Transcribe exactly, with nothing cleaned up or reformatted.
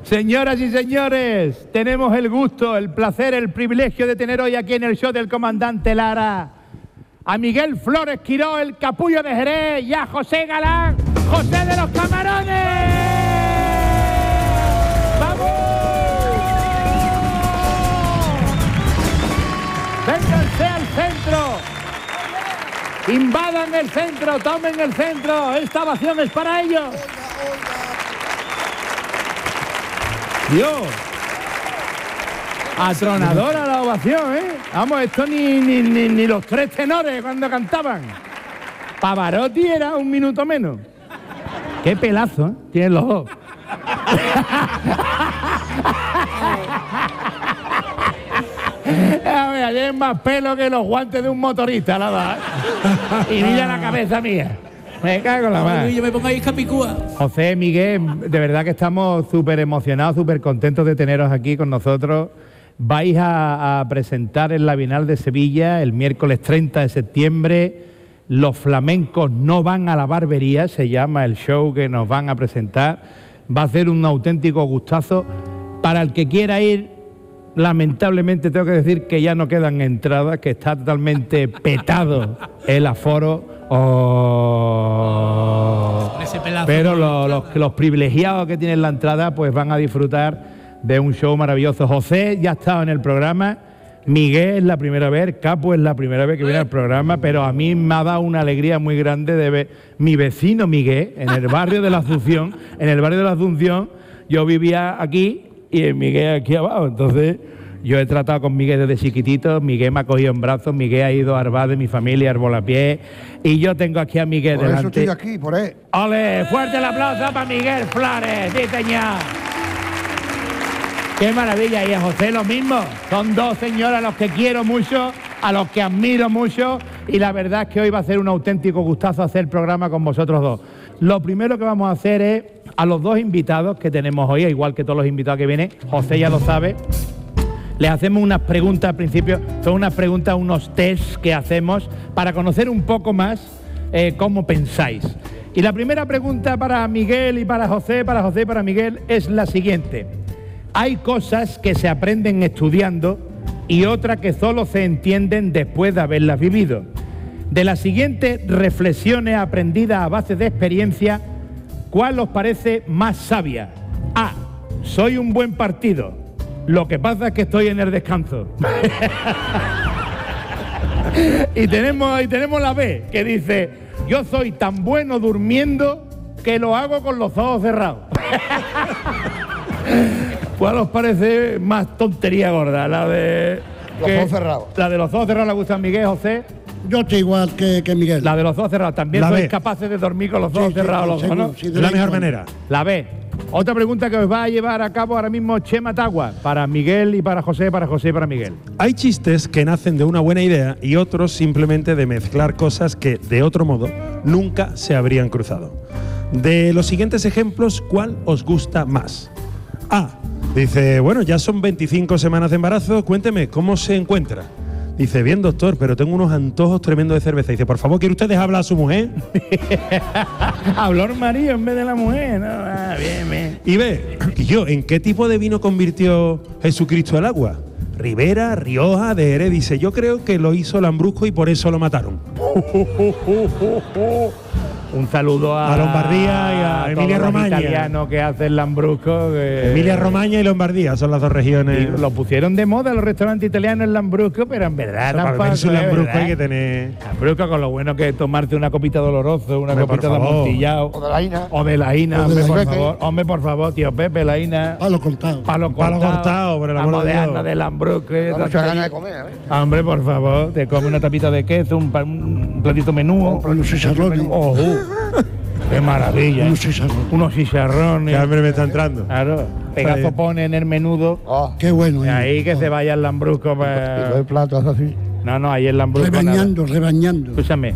Señoras y señores, tenemos el gusto, el placer, el privilegio de tener hoy aquí en el show del Comandante Lara a Miguel Flores Quiró, el Capullo de Jerez, y a José Galán, José de los Camarones. ¡Vamos! ¡Vénganse al centro! ¡Invadan el centro! ¡Tomen el centro! ¡Esta ovación es para ellos! Dios, atronadora la ovación, ¿eh? Vamos, esto ni, ni, ni, ni los tres tenores cuando cantaban. Pavarotti era un minuto menos. Qué pelazo, ¿eh? Tienen los dos. A ver, hay más pelo que los guantes de un motorista, la verdad. Y mira la cabeza mía. Me cago en la mano. Yo me pongo ahí capicúa. José, Miguel, de verdad que estamos súper emocionados, súper contentos de teneros aquí con nosotros. Vais a, a presentar en la Bienal de Sevilla el miércoles treinta de septiembre Los flamencos no van a la barbería, se llama el show que nos van a presentar. Va a ser un auténtico gustazo. Para el que quiera ir, lamentablemente tengo que decir que ya no quedan entradas, que está totalmente petado el aforo. Oh. Pero los, los, los privilegiados que tienen la entrada pues van a disfrutar de un show maravilloso. José ya ha estado en el programa, Miguel es la primera vez, Capo es la primera vez que viene al programa, pero a mí me ha dado una alegría muy grande de ver mi vecino Miguel en el barrio de la Asunción. En el barrio de la Asunción yo vivía aquí y el Miguel aquí abajo, entonces yo he tratado con Miguel desde chiquitito. Miguel me ha cogido en brazos, Miguel ha ido a Arbar de mi familia, Arbolapié, y yo tengo aquí a Miguel por delante. Por eso estoy aquí, por él. ¡Ole! ¡Fuerte el aplauso para Miguel Flores! ¡Sí, señor! ¡Qué maravilla! Y a José lo mismo. Son dos señores a los que quiero mucho, a los que admiro mucho, y la verdad es que hoy va a ser un auténtico gustazo hacer el programa con vosotros dos. Lo primero que vamos a hacer es, a los dos invitados que tenemos hoy, igual que todos los invitados que vienen, José ya lo sabe, les hacemos unas preguntas al principio, son unas preguntas, unos tests que hacemos para conocer un poco más eh, cómo pensáis. Y la primera pregunta para Miguel y para José, para José y para Miguel, es la siguiente. Hay cosas que se aprenden estudiando y otras que solo se entienden después de haberlas vivido. De las siguientes reflexiones aprendidas a base de experiencia, ¿cuál os parece más sabia? A. Soy un buen partido. Lo que pasa es que estoy en el descanso. y, tenemos, y tenemos la B, que dice, yo soy tan bueno durmiendo que lo hago con los ojos cerrados. ¿Cuál os parece más tontería gorda? La de... Los ojos cerrados. La de los ojos cerrados le gusta a Miguel, José. Yo estoy igual que, que Miguel. La de los ojos cerrados. También La sois B. capaces de dormir con los ojos Sí, sí, cerrados. sí, los ojos, seguro, ¿no? sí, de Es la vez en mejor cuando. manera. La B. Otra pregunta que os va a llevar a cabo ahora mismo Chema Tagua, para Miguel y para José, para José y para Miguel. Hay chistes que nacen de una buena idea y otros simplemente de mezclar cosas que, de otro modo, nunca se habrían cruzado. De los siguientes ejemplos, ¿cuál os gusta más? A. Dice, bueno, ya son veinticinco semanas de embarazo, cuénteme, ¿cómo se encuentra? Dice, bien, doctor, pero tengo unos antojos tremendos de cerveza. Dice, por favor, ¿quiere usted dejar a su mujer? Habló el marido en vez de la mujer, ¿no? Ah, bien, bien. Y ve, ¿y yo en qué tipo de vino convirtió Jesucristo el agua? Ribera, Rioja, de Jerez. Dice, yo creo que lo hizo Lambrusco y por eso lo mataron. Un saludo a, A Lombardía y a Emilia todos los Romagna. italianos que hacen Lambrusco. Que Emilia Romagna y Lombardía son las dos regiones. y lo pusieron de moda los restaurantes italianos en Lambrusco, pero en verdad Para tampoco beberse un es Lambrusco verdad. hay que tener… Lambrusco, con lo bueno que es tomarte una copita doloroso, una Hombre, por copita de favor. amontillado. O de la Ina. O de la Ina, O de hombre, la por Ina. favor. Hombre, por favor, tío Pepe, la Ina. Palo cortado. Palo Palo cortado. cortado, por el amor Vamos de de Dios. Ana de Lambrusco. Da muchas ganas de comer, ¿eh? Hombre, por favor, te come una tapita de queso, un, pa- un platito menú. Unos chicharrones. Oh, uh, ¡qué maravilla! Unos chicharrones. Unos chicharrones. Que hambre me está entrando. Claro, pegazo pone en el menudo. Oh, Qué bueno. Y ¿eh? ahí que se vaya el Lambrusco. y Pa... los platos así. No, no, ahí el Lambrusco. nada. Rebañando, rebañando. Escúchame,